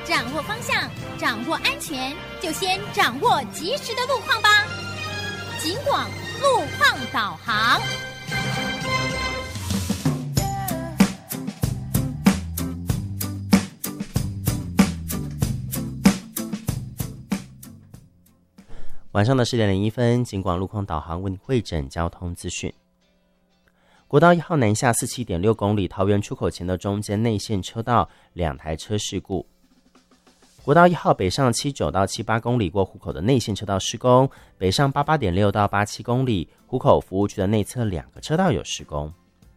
掌握方向，掌握安全，就先掌握及时的路况吧。警广路况导航。 晚上的10点01分，警广路况导航为你汇整交通资讯。国道1号南下47.6公里，桃园出口前的中间内线车道2台车事故。国道1号北上79到78公里过湖口的内线车道施工，北上88.6到87公里湖口服务区的内侧2个车道有施工。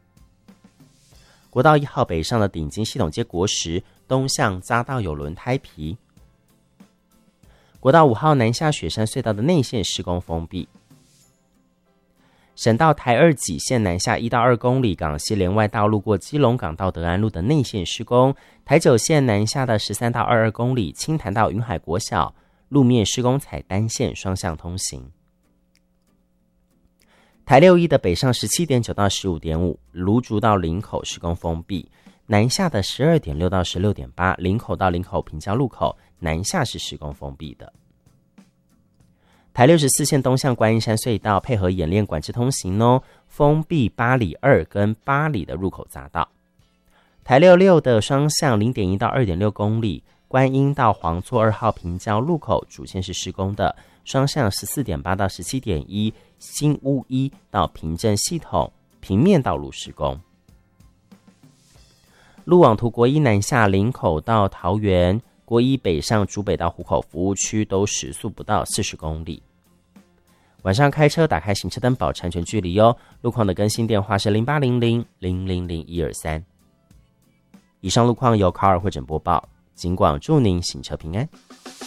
国道1号北上的顶金系统街国时东向匝道有轮胎皮。国道5号南下雪山隧道的内线施工封闭。省道台2己线南下1到2公里港西连外道路过基隆港到德安路的内线施工，台9线南下的13到22公里清潭到云海国小路面施工采单线双向通行。台6E的北上17.9到15.5芦竹到林口施工封闭，南下的12.6到16.8林口到林口平交路口南下是施工封闭的。台64线东向观音山隧道配合演练管制通行封闭8里2跟8里的入口匝道。台66的双向 0.1 到 2.6 公里观音到黄厝2号平交路口主线是施工的，双向 14.8 到 17.1 新屋1到平镇系统平面道路施工。路网图国一南下林口到桃园，国一北上竹北到湖口服务区都时速不到40公里。晚上开车打开行车灯保持安全距离路况的更新电话是0800000123。以上路况由卡尔会诊播报，警广祝您行车平安。